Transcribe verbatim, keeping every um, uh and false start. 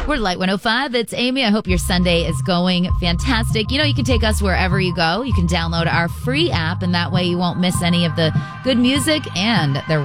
We're Light one oh five. It's Amy. I hope your Sunday is going fantastic. You know, you can take us wherever you go. You can download our free app, and that way you won't miss any of the good music and the